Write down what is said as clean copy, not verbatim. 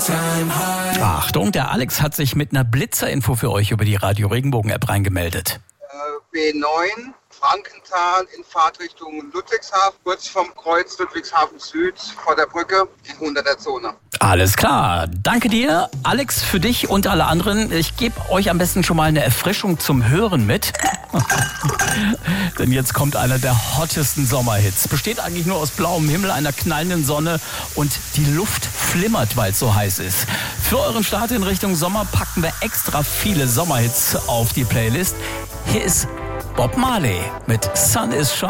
Achtung, der Alex hat sich mit einer Blitzerinfo für euch über die Radio Regenbogen-App reingemeldet. B9, Frankenthal in Fahrtrichtung Ludwigshafen, kurz vom Kreuz Ludwigshafen Süd vor der Brücke in 100er Zone. Alles klar. Danke dir, Alex, für dich und alle anderen. Ich gebe euch am besten schon mal eine Erfrischung zum Hören mit. Denn jetzt kommt einer der hottesten Sommerhits. Besteht eigentlich nur aus blauem Himmel, einer knallenden Sonne und die Luft flimmert, weil es so heiß ist. Für euren Start in Richtung Sommer packen wir extra viele Sommerhits auf die Playlist. Hier ist Bob Marley mit Sun is Shining.